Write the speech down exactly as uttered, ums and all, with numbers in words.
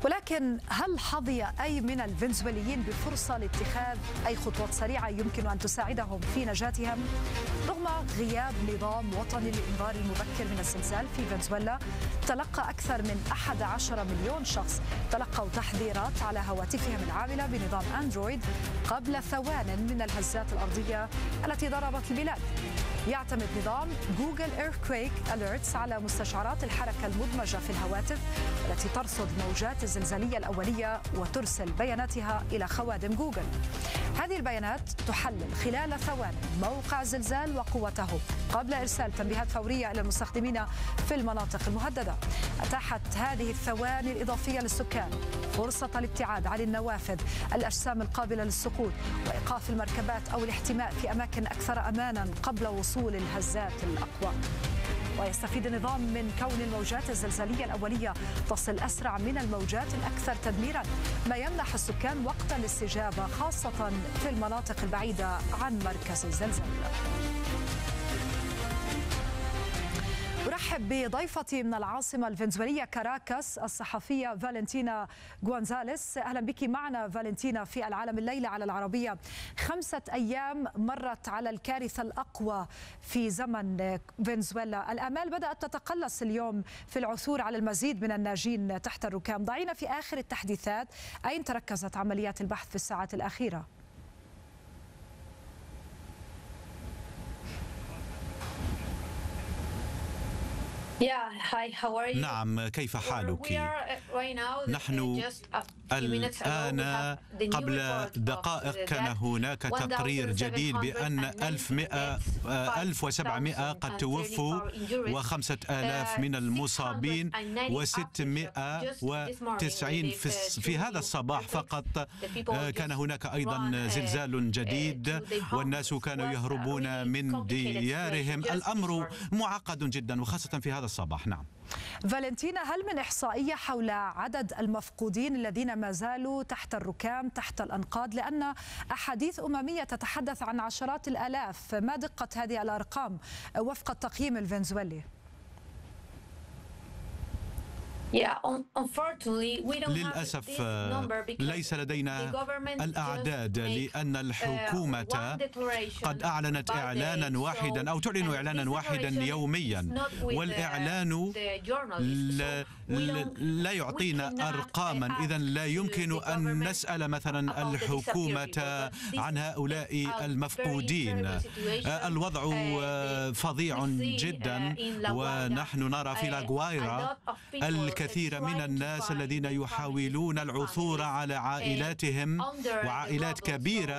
ولكن هل حظي أي من الفنزويليين بفرصة لاتخاذ أي خطوات سريعة يمكن أن تساعدهم في نجاتهم؟ رغم غياب نظام وطني للإنذار المبكر من الزلزال في فنزويلا، تلقى أكثر من أحد عشر مليون شخص تلقوا تحذيرات على هواتفهم العاملة بنظام أندرويد قبل ثوان من الهزات الأرضية التي ضربت البلاد. يعتمد نظام جوجل إيرثكويك أليرتس على مستشعرات الحركة المدمجة في الهواتف التي ترصد موجات الزلزالية الأولية وترسل بياناتها إلى خوادم جوجل. هذه البيانات تحلل خلال ثوان موقع الزلزال وقوته قبل إرسال تنبيهات فورية إلى المستخدمين في المناطق المهددة. أتاحت هذه الثواني الإضافية للسكان فرصة الابتعاد عن النوافذ، الأجسام القابلة للسقوط، وإيقاف المركبات أو الاحتماء في أماكن أكثر أمانا قبل وصول الهزات الأقوى. ويستفيد النظام من كون الموجات الزلزالية الأولية تصل أسرع من الموجات الأكثر تدميرا، ما يمنح السكان وقتا للاستجابة خاصة في المناطق البعيدة عن مركز الزلزال. أرحب بضيفتي من العاصمة الفنزويلية كاراكاس الصحفية فالنتينا غونزاليس. أهلا بك معنا فالنتينا في العالم الليلة على العربية. خمسة أيام مرت على الكارثة الأقوى في زمن فنزويلا، الآمال بدأت تتقلص اليوم في العثور على المزيد من الناجين تحت الركام. ضعينا في آخر التحديثات، أين تركزت عمليات البحث في الساعات الأخيرة؟ نعم، كيف حالك؟ نحن الآن قبل دقائق كان هناك تقرير جديد بأن ألف وسبعمائة قد توفوا وخمسة آلاف من المصابين وستمائة وتسعين في هذا الصباح فقط. كان هناك أيضا زلزال جديد والناس كانوا يهربون من ديارهم. الأمر معقد جدا وخاصة في هذا الصباح. نعم فالنتينا، هل من إحصائية حول عدد المفقودين الذين ما زالوا تحت الركام تحت الأنقاض؟ لأن أحاديث أممية تتحدث عن عشرات الآلاف. ما دقة هذه الأرقام وفق التقييم الفنزويلي؟ للأسف ليس لدينا الأعداد، لأن الحكومة قد أعلنت إعلانا واحدا أو تعلن إعلانا واحدا يوميا، والإعلان لا يعطينا أرقاما. إذن لا يمكن أن نسأل مثلا الحكومة عن هؤلاء المفقودين. الوضع فظيع جدا، ونحن نرى في لاغوايرا الكثير من الناس الذين يحاولون العثور على عائلاتهم وعائلات كبيرة